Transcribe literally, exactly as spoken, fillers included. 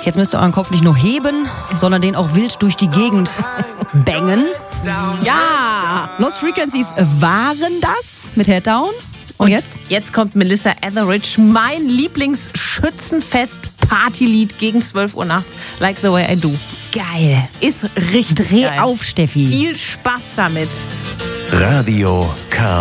Jetzt müsst ihr euren Kopf nicht nur heben, sondern den auch wild durch die Gegend bangen. Ja! Lost Frequencies waren das mit Head Down. Und jetzt? Jetzt kommt Melissa Etheridge, mein Lieblingsschützenfest-Partylied gegen zwölf Uhr nachts. Like the way I do. Geil. Ist richtig Dreh geil. auf, Steffi. Viel Spaß damit. Radio K